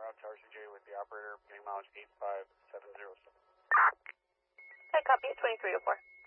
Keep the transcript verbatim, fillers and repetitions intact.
Tower C J with the operator, getting mileage eight five seven zero seven. I copy at twenty-three oh four.